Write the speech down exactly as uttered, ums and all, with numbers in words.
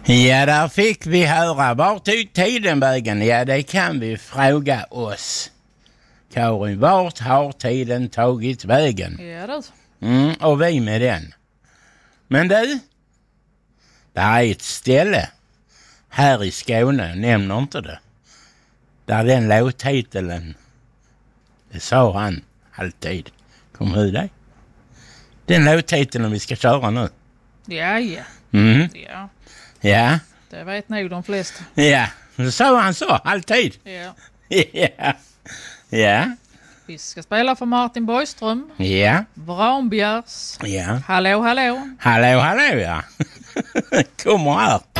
Ja, där fick vi höra. Vart tog tiden vägen? Ja, det kan vi fråga oss. Karin, vart har tiden tagit vägen? Ja, det. Mm, och vi med den. Men du, det är ett ställe här i Skåne, nämner inte det. Där den låttiteln, det sa han alltid. Kommer du det? Den låttiteln vi ska köra nu. Ja, ja. Mm. Ja, Ja. det vet nog de flesta. Ja, det sa han så, alltid. Ja. Ja. Ja. Vi ska spela för Martin Borgström. Ja. Vranbjärs. Ja. Hallå, hallå. Hallå, hallå, ja. Kommer här.